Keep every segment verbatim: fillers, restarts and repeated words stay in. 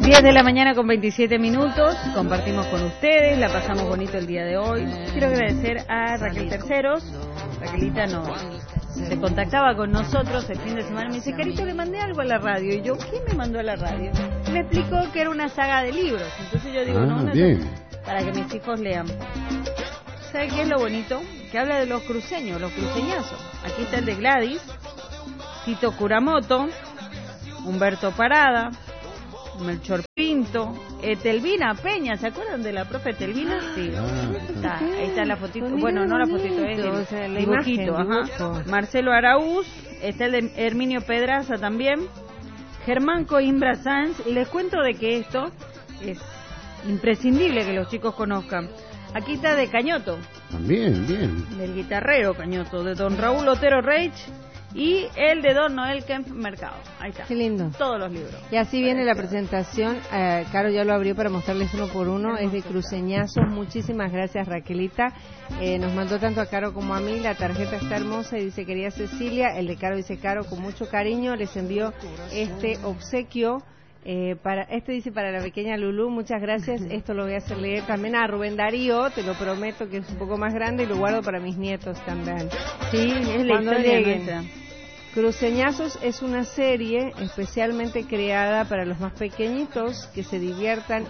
diez de la mañana con veintisiete minutos, compartimos con ustedes, la pasamos bonito el día de hoy. Quiero agradecer a Raquel Terceros. Raquelita nos se contactaba con nosotros el fin de semana, me dice, Carito, le mandé algo a la radio. Y yo, ¿quién me mandó a la radio? Me explicó que era una saga de libros. Entonces yo digo, ah, no, no, bien. Para que mis hijos lean. ¿Sabe qué es lo bonito? Que habla de los cruceños, los cruceñazos. Aquí está el de Gladys, Tito Curamoto, Humberto Parada, Melchor Pinto, Etelvina Peña, ¿se acuerdan de la profe Etelvina? Sí, ah, está, ahí está la fotito, bueno, no la fotito, es el, o sea, el dibujito, ajá. Marcelo Araúz, está el de Herminio Pedraza también, Germán Coimbra Sanz. Les cuento de que esto es imprescindible que los chicos conozcan. Aquí está de Cañoto. También, bien. Del guitarrero Cañoto, de don Raúl Otero Reich. Y el de don Noel Kempf Mercado. Ahí está. Qué lindo. Todos los libros. Y así viene la presentación. Eh, Caro ya lo abrió para mostrarles uno por uno. Es de cruceñazos. Muchísimas gracias, Raquelita. Eh, nos mandó tanto a Caro como a mí. La tarjeta está hermosa y dice, querida Cecilia. El de Caro dice, Caro, con mucho cariño les envió este obsequio. Eh, para Este dice para la pequeña Lulú, muchas gracias. Esto lo voy a hacer leer también a Rubén Darío, te lo prometo que es un poco más grande y lo guardo para mis nietos también. Sí, es la Cuando historia lleguen. nuestra. Cruceñazos es una serie especialmente creada para los más pequeñitos que se diviertan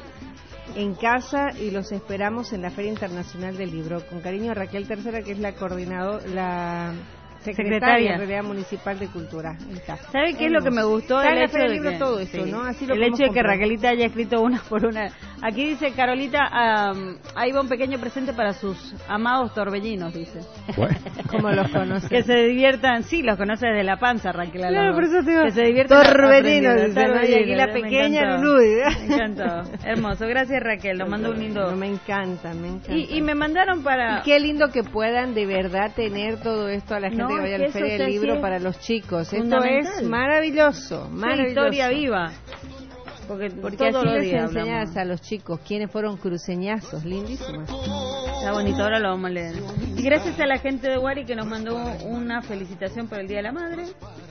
en casa y los esperamos en la Feria Internacional del Libro. Con cariño, Raquel Tercera, que es la coordinadora, la secretaria, secretaria en realidad municipal de Cultura. ¿Sabe qué es lo que me gustó? Está el en la hecho Feria de Libro que, todo esto, sí. ¿no? Así lo el hecho de que comprar. Raquelita haya escrito una por una. Aquí dice Carolita, um, ahí va un pequeño presente para sus amados torbellinos, dice. ¿Cómo los conoce? Que se diviertan, sí, los conoce desde la panza, Raquel. Claro, por eso te digo. Que se diviertan. Torbellinos, dice, ¿no? Y aquí la me pequeña encantó. Lulú. Me encantó. Hermoso, gracias Raquel, nos mandó un lindo. No, me encanta, me encanta. Y, y me mandaron para. Y qué lindo que puedan de verdad tener todo esto a la gente no, que vaya a la Feria del Libro para los chicos. Esto es maravilloso, maravilloso. Historia viva. Porque, Porque así les enseñas a los chicos quiénes fueron cruceñazos, lindísimos. Está bonito, ahora lo vamos a leer. Y gracias a la gente de Guari que nos mandó una felicitación por el Día de la Madre.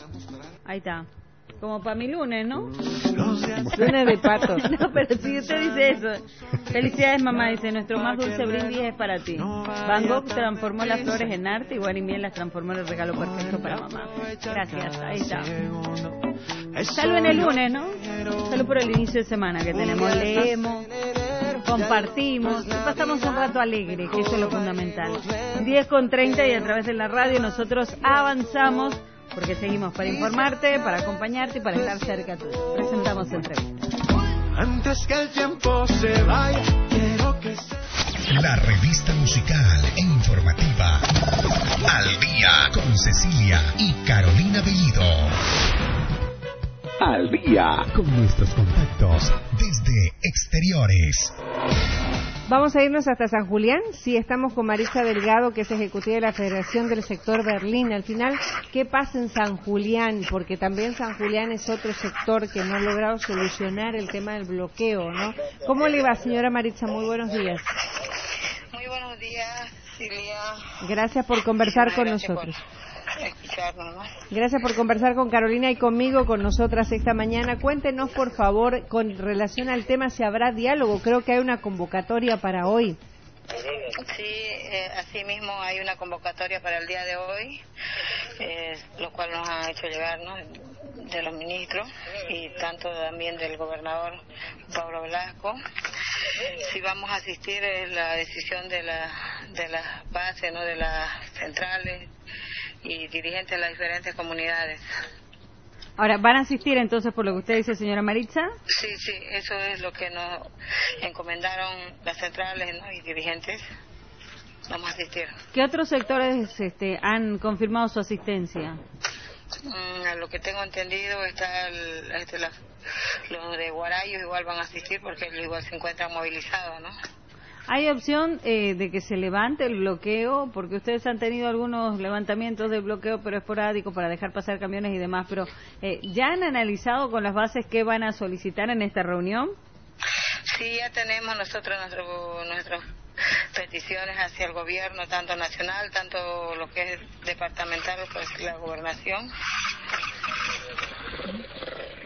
Ahí está. Como para mi lunes, ¿no? Lunes de pato. No, pero si usted dice eso. Felicidades, mamá, dice, nuestro más dulce brindis es para ti. Van Gogh transformó las flores en arte y Guari Miel las transformó en el regalo perfecto para mamá. Gracias, ahí está. Salud en el lunes, ¿no? Salud por el inicio de semana que tenemos. Leemos, compartimos y pasamos un rato alegre, que eso es lo fundamental. diez con treinta y a través de la radio nosotros avanzamos. Porque seguimos para informarte, para acompañarte y para estar cerca tuyo. Presentamos entrevistas. Antes que el tiempo se vaya, quiero que la revista musical e informativa Al Día con Cecilia y Carolina Bellido. Al Día con nuestros contactos desde exteriores. Vamos a irnos hasta San Julián. Sí, estamos con Maritza Delgado, que es ejecutiva de la Federación del Sector Berlín. Al final, ¿qué pasa en San Julián? Porque también San Julián es otro sector que no ha logrado solucionar el tema del bloqueo, ¿no? ¿Cómo le va, señora Maritza? Muy buenos días. Muy buenos días, Silvia. Gracias por conversar con nosotros. Escucharnos. Gracias por conversar con Carolina y conmigo, con nosotras esta mañana. Cuéntenos, por favor, con relación al tema, si habrá diálogo. Creo que hay una convocatoria para hoy. Sí, eh, así mismo hay una convocatoria para el día de hoy, eh, lo cual nos ha hecho llegar, ¿no?, de los ministros y tanto también del gobernador Pablo Velasco. Si vamos a asistir es la decisión de la de las bases, ¿no?, de las centrales y dirigentes de las diferentes comunidades. Ahora, ¿van a asistir entonces por lo que usted dice, señora Maritza? Sí, sí, eso es lo que nos encomendaron las centrales, ¿no?, y dirigentes. Vamos a asistir. ¿Qué otros sectores este, han confirmado su asistencia? Mm, a lo que tengo entendido está el, este, la, los de Guarayos igual van a asistir porque ellos igual se encuentran movilizados, ¿no? ¿Hay opción eh, de que se levante el bloqueo? Porque ustedes han tenido algunos levantamientos de bloqueo, pero esporádicos, para dejar pasar camiones y demás. Pero eh, ¿ya han analizado con las bases qué van a solicitar en esta reunión? Sí, ya tenemos nosotros nuestro, nuestras peticiones hacia el gobierno, tanto nacional, tanto lo que es departamental, pues la gobernación.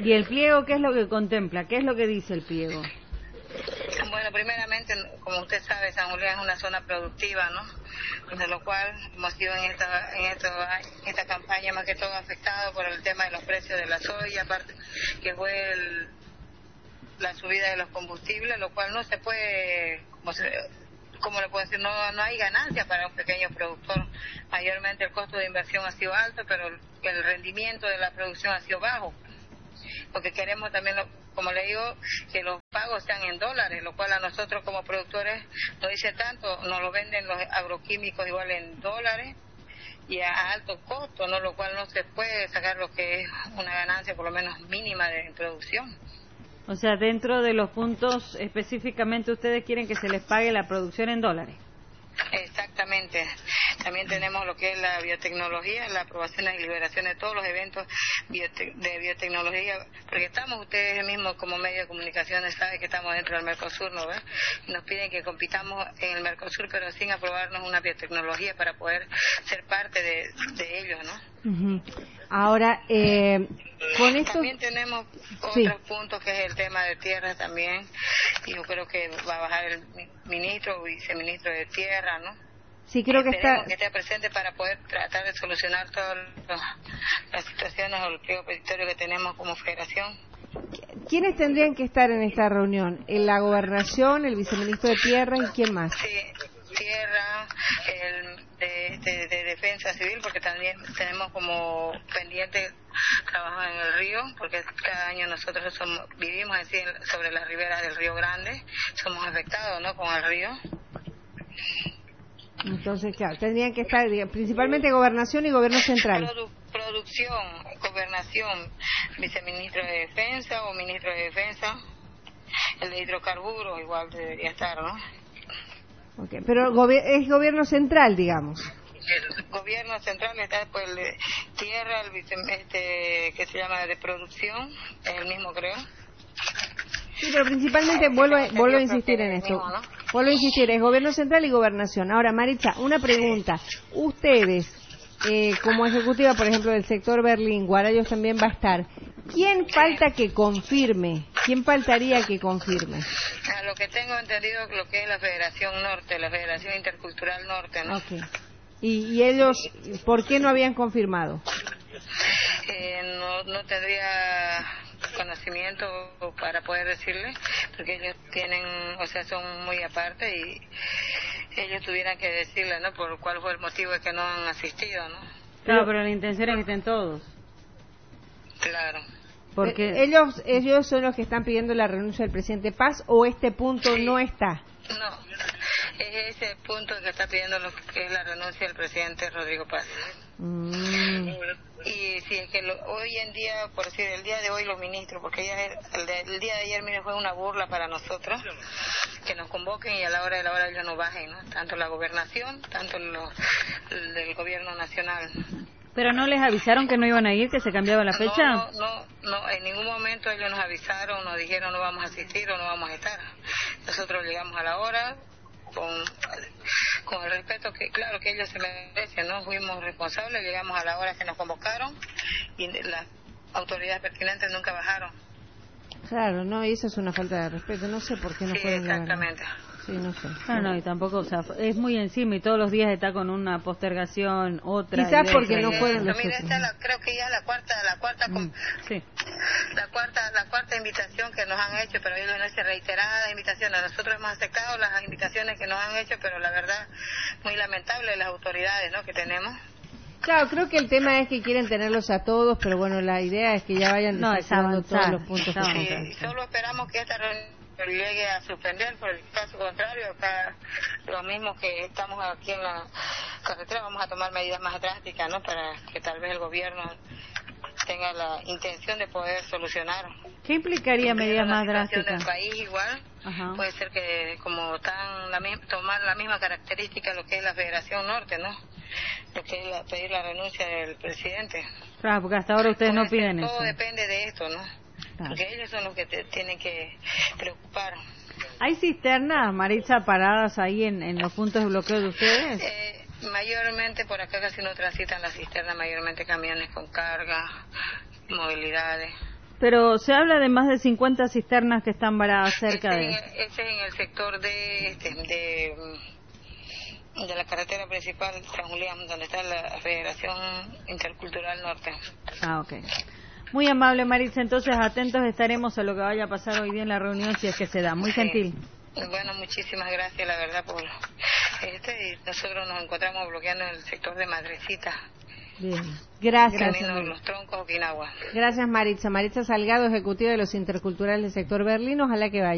¿Y el pliego qué es lo que contempla? ¿Qué es lo que dice el pliego? Bueno, primeramente, como usted sabe, San Julián es una zona productiva, ¿no? De lo cual hemos sido en esta, en esta, en esta campaña más que todo afectado por el tema de los precios de la soya, aparte que fue el, la subida de los combustibles, lo cual no se puede, como se, como le puedo decir, no, no hay ganancia para un pequeño productor. Mayormente el costo de inversión ha sido alto, pero el rendimiento de la producción ha sido bajo. Porque queremos también, como le digo, que los pagos sean en dólares, lo cual a nosotros como productores no dice tanto, nos lo venden los agroquímicos igual en dólares y a alto costo, no, lo cual no se puede sacar lo que es una ganancia por lo menos mínima de producción. O sea, dentro de los puntos específicamente ustedes quieren que se les pague la producción en dólares. Exactamente. También tenemos lo que es la biotecnología, la aprobación y liberación de todos los eventos biote- de biotecnología, porque estamos, ustedes mismos como medio de comunicaciones saben que estamos dentro del Mercosur, ¿no ves? Y nos piden que compitamos en el Mercosur, pero sin aprobarnos una biotecnología para poder ser parte de, de ellos, ¿no? Uh-huh. Ahora, eh, con esto... También tenemos otros sí. puntos, que es el tema de tierra también, y yo creo que va a bajar el ministro o viceministro de tierra, ¿no? Sí, creo que está... que esté presente para poder tratar de solucionar todas las situaciones o el pliego petitorio que tenemos como federación. ¿Quiénes tendrían que estar en esta reunión? ¿La gobernación, el viceministro de tierra y quién más? Sí, tierra, el de, de, de defensa civil, porque también tenemos como pendiente trabajo en el río, porque cada año nosotros somos, vivimos así sobre las riberas del Río Grande, somos afectados, ¿no?, con el río. Entonces, claro, tendrían que estar principalmente gobernación y gobierno central. Produ- producción, gobernación, viceministro de defensa o ministro de defensa, el de hidrocarburos igual debería estar, ¿no? Okay, pero gobi- es gobierno central, digamos. El gobierno central está pues el de tierra, el vice, este que se llama de producción, es el mismo, creo. Sí, pero principalmente vuelvo a, vuelvo a insistir en esto. Vuelvo a insistir, es gobierno central y gobernación. Ahora, Maritza, una pregunta. Ustedes, eh, como ejecutiva, por ejemplo, del sector Berlín, Guarayos también va a estar. ¿Quién falta que confirme? ¿Quién faltaría que confirme? A lo que tengo entendido, lo que es la Federación Norte, la Federación Intercultural Norte, ¿no? Okay. ¿Y, y ellos, por qué no habían confirmado? Eh, no, no tendría conocimiento para poder decirle, porque ellos tienen, o sea, son muy aparte y ellos tuvieran que decirle, ¿no?, por cuál fue el motivo de que no han asistido, ¿no? Claro, pero la intención es que estén todos. Claro. Porque Eh, ellos ellos son los que están pidiendo la renuncia del presidente Paz, o este punto sí. no está. No, es ese punto que está pidiendo lo que es la renuncia del presidente Rodrigo Paz. Mm. Y si es que lo, hoy en día, por decir, el día de hoy los ministros, porque ya el, de, el día de ayer, mire, fue una burla para nosotros, que nos convoquen y a la hora de la hora ellos no bajen, ¿no? Tanto la gobernación, tanto lo, el del gobierno nacional. ¿Pero no les avisaron que no iban a ir, que se cambiaba la fecha? No, no, no, en ningún momento ellos nos avisaron, nos dijeron no vamos a asistir o no vamos a estar. Nosotros llegamos a la hora, con, con el respeto que, claro, que ellos se merecen, ¿no? Fuimos responsables, llegamos a la hora que nos convocaron y las autoridades pertinentes nunca bajaron. Claro, no, y eso es una falta de respeto. No sé por qué no Sí, fueron. exactamente. Sí, no sé. Ah, no, y tampoco, o sea, es muy encima y todos los días está con una postergación, otra. Quizás y porque otra, no y fueron otra. los Mira, otros. esta la, creo que ya la cuarta, la cuarta, Mm, sí. la cuarta, la cuarta invitación que nos han hecho, pero ellos no hacen reiteradas invitaciones. Nosotros hemos aceptado las invitaciones que nos han hecho, pero la verdad, muy lamentable las autoridades, ¿no?, que tenemos. Claro, creo que el tema es que quieren tenerlos a todos, pero bueno, la idea es que ya vayan No, es deshaciendo todos avanzar, los puntos es que avanzar. faltan. Sí, solo esperamos que esta reunión llegue a suspender, por el caso contrario, acá los mismos que estamos aquí en la carretera vamos a tomar medidas más drásticas, ¿no?, para que tal vez el gobierno tenga la intención de poder solucionar. ¿Qué implicaría medidas más La situación drásticas? del país igual, Ajá. puede ser que como tan la, mi- tomar la misma característica lo que es la Federación Norte, ¿no?, lo que es la, pedir la renuncia del presidente. Claro, porque hasta ahora ustedes no Puede ser, piden eso. todo depende de esto, ¿no? Claro. Porque ellos son los que te tienen que preocupar. ¿Hay cisternas, Maritza, paradas ahí en, en los puntos de bloqueo de ustedes? Eh, mayormente por acá casi no transitan las cisternas, mayormente camiones con carga, movilidades. Pero se habla de más de cincuenta cisternas que están varadas cerca Ese de... es en- ese es en el sector de, este, de, mm, de la carretera principal San Julián, donde está la Federación Intercultural Norte. Ah, ok. Muy amable, Maritza. Entonces, atentos estaremos a lo que vaya a pasar hoy día en la reunión, si es que se da. Muy Sí. gentil. Bueno, muchísimas gracias, la verdad, por este. Y nosotros nos encontramos bloqueando en el sector de Madrecita, Bien. Gracias. camino de los troncos, Okinawa. Gracias, Maritza. Maritza Salgado, ejecutiva de los interculturales del sector Berlín. Ojalá que vaya.